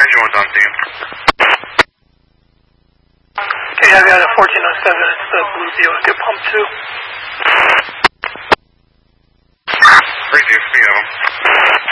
engine one's on scene. Okay, I've got a 1407. It's the blue deal. Get pump 2. Great, speaking of them.